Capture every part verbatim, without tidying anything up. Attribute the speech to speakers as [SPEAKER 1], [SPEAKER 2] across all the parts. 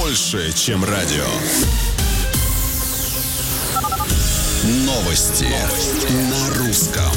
[SPEAKER 1] больше, чем радио. Новости, Новости. На русском.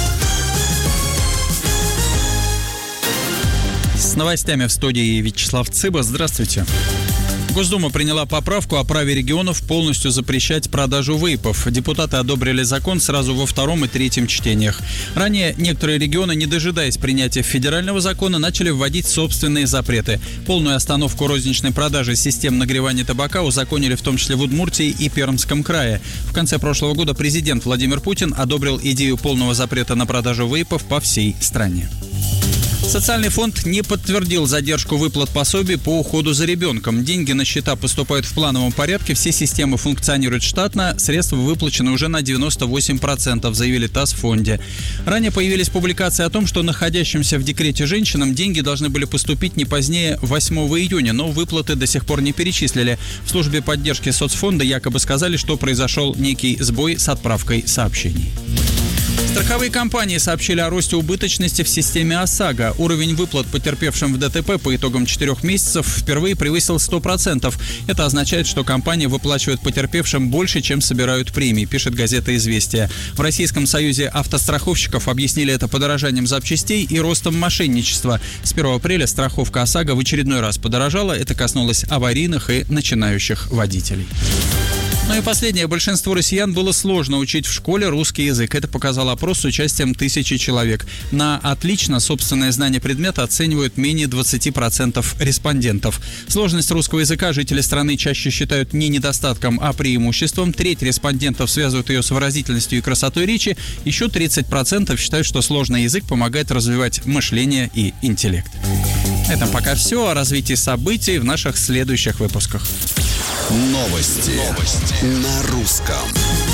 [SPEAKER 2] С новостями в студии Вячеслав Цыба. Здравствуйте. Госдума приняла поправку о праве регионов полностью запрещать продажу вейпов. Депутаты одобрили закон сразу во втором и третьем чтениях. Ранее некоторые регионы, не дожидаясь принятия федерального закона, начали вводить собственные запреты. Полную остановку розничной продажи систем нагревания табака узаконили в том числе в Удмуртии и Пермском крае. В конце прошлого года президент Владимир Путин одобрил идею полного запрета на продажу вейпов по всей стране. Социальный фонд не подтвердил задержку выплат пособий по уходу за ребенком. Деньги на счета поступают в плановом порядке, все системы функционируют штатно, средства выплачены уже на девяносто восемь процентов, заявили ТАСС в фонде. Ранее появились публикации о том, что находящимся в декрете женщинам деньги должны были поступить не позднее восьмого июня, но выплаты до сих пор не перечислили. В службе поддержки соцфонда якобы сказали, что произошел некий сбой с отправкой сообщений. Страховые компании сообщили о росте убыточности в системе ОСАГО. Уровень выплат потерпевшим в ДТП по итогам четырех месяцев впервые превысил сто процентов. Это означает, что компании выплачивают потерпевшим больше, чем собирают премии, пишет газета «Известия». В Российском союзе автостраховщиков объяснили это подорожанием запчастей и ростом мошенничества. С первого апреля страховка ОСАГО в очередной раз подорожала. Это коснулось аварийных и начинающих водителей. Ну и последнее. Большинству россиян было сложно учить в школе русский язык. Это показал опрос с участием тысячи человек. На отлично собственное знание предмета оценивают менее двадцать процентов респондентов. Сложность русского языка жители страны чаще считают не недостатком, а преимуществом. Треть респондентов связывают ее с выразительностью и красотой речи. Еще тридцать процентов считают, что сложный язык помогает развивать мышление и интеллект. На этом пока все. О развитии событий в наших следующих выпусках.
[SPEAKER 1] Новости, Новости. На русском.